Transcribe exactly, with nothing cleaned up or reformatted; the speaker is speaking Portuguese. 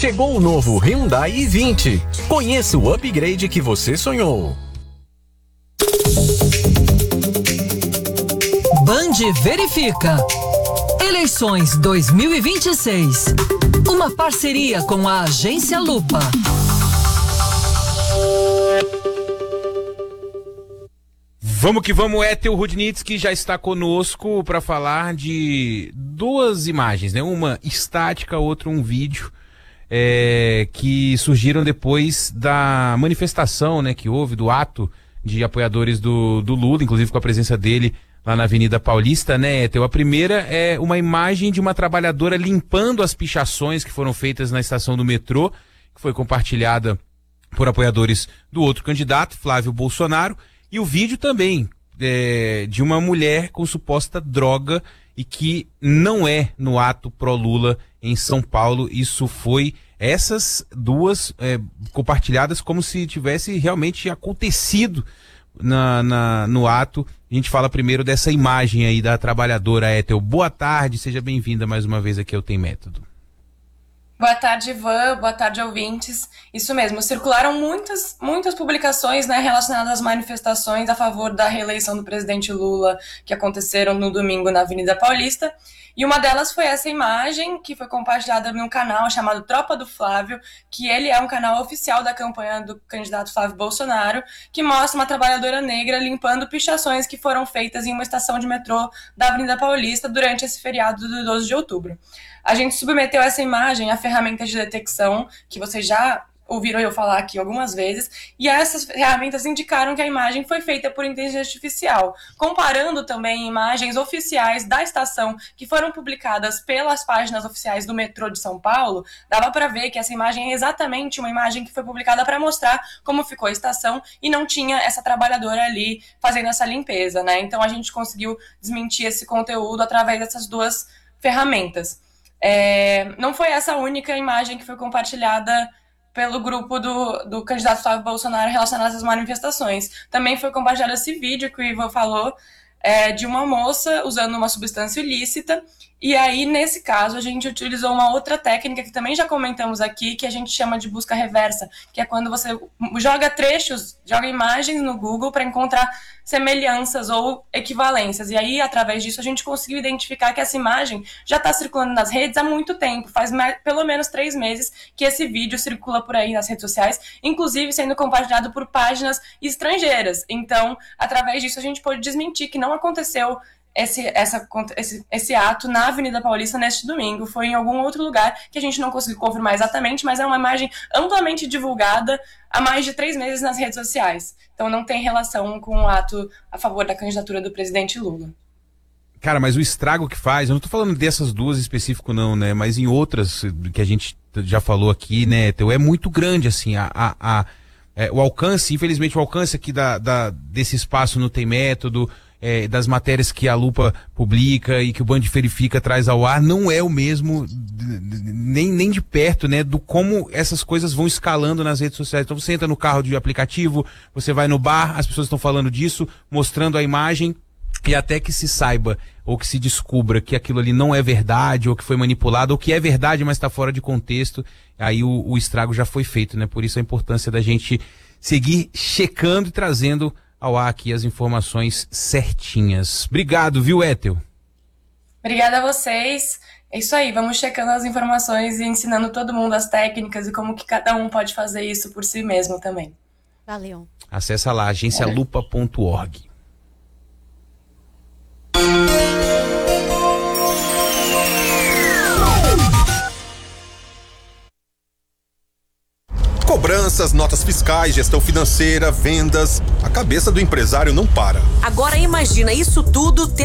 Chegou o novo Hyundai i vinte. Conheça o upgrade que você sonhou. Band verifica. Eleições dois mil e vinte e seis. Uma parceria com a Agência Lupa. Vamos que vamos, Etel Rudnitsky já está conosco para falar de duas imagens, né? Uma estática, outra um vídeo, é, que surgiram depois da manifestação, né, que houve, do ato de apoiadores do, do Lula, inclusive com a presença dele lá na Avenida Paulista, né, Etel? A primeira é uma imagem de uma trabalhadora limpando as pichações que foram feitas na estação do metrô, que foi compartilhada por apoiadores do outro candidato, Flávio Bolsonaro. E o vídeo também é, de uma mulher com suposta droga e que não é no ato pró-Lula em São Paulo. Isso foi essas duas é, compartilhadas como se tivesse realmente acontecido na, na, no ato. A gente fala primeiro dessa imagem aí da trabalhadora, Etel. Boa tarde, seja bem-vinda mais uma vez aqui ao Tem Método. Boa tarde, Ivan. Boa tarde, ouvintes. Isso mesmo, circularam muitas, muitas publicações, né, relacionadas às manifestações a favor da reeleição do presidente Lula que aconteceram no domingo na Avenida Paulista. E uma delas foi essa imagem que foi compartilhada num canal chamado Tropa do Flávio, que ele é um canal oficial da campanha do candidato Flávio Bolsonaro, que mostra uma trabalhadora negra limpando pichações que foram feitas em uma estação de metrô da Avenida Paulista durante esse feriado do doze de outubro. A gente submeteu essa imagem a ferramentas de detecção, que vocês já ouviram eu falar aqui algumas vezes, e essas ferramentas indicaram que a imagem foi feita por inteligência artificial, comparando também imagens oficiais da estação que foram publicadas pelas páginas oficiais do metrô de São Paulo. Dava para ver que essa imagem é exatamente uma imagem que foi publicada para mostrar como ficou a estação e não tinha essa trabalhadora ali fazendo essa limpeza, né? Então a gente conseguiu desmentir esse conteúdo através dessas duas ferramentas. É, não foi essa a única imagem que foi compartilhada pelo grupo do, do candidato Flávio Bolsonaro relacionado às manifestações. Também foi compartilhado esse vídeo que o Ivan falou, é, de uma moça usando uma substância ilícita. E aí, nesse caso, a gente utilizou uma outra técnica que também já comentamos aqui, que a gente chama de busca reversa, que é quando você joga trechos, joga imagens no Google para encontrar semelhanças ou equivalências. E aí, através disso, a gente conseguiu identificar que essa imagem já está circulando nas redes há muito tempo, faz mais, pelo menos três meses que esse vídeo circula por aí nas redes sociais, inclusive sendo compartilhado por páginas estrangeiras. Então, através disso, a gente pôde desmentir que não aconteceu Esse, essa, esse, esse ato na Avenida Paulista neste domingo. Foi em algum outro lugar que a gente não conseguiu confirmar exatamente, mas é uma imagem amplamente divulgada há mais de três meses nas redes sociais. Então não tem relação com o ato a favor da candidatura do presidente Lula. Cara, mas o estrago que faz, eu não tô falando dessas duas em específico não, né, mas em outras que a gente já falou aqui, né, é muito grande, assim, a, a, a, é, o alcance, infelizmente o alcance aqui da, da, desse espaço no Tem Método, É, das matérias que a Lupa publica e que o Band Verifica traz ao ar, não é o mesmo, nem, nem de perto, né, do como essas coisas vão escalando nas redes sociais. Então você entra no carro de aplicativo, você vai no bar, as pessoas estão falando disso, mostrando a imagem, e até que se saiba, ou que se descubra que aquilo ali não é verdade, ou que foi manipulado, ou que é verdade, mas está fora de contexto, aí o, o estrago já foi feito, né? Por isso a importância da gente seguir checando e trazendo ao ar aqui as informações certinhas. Obrigado, viu, Etel? Obrigada a vocês. É isso aí, vamos checando as informações e ensinando todo mundo as técnicas e como que cada um pode fazer isso por si mesmo também. Valeu. Acessa lá, agência lupa ponto org. Cobranças, notas fiscais, gestão financeira, vendas. A cabeça do empresário não para. Agora imagina isso tudo tendo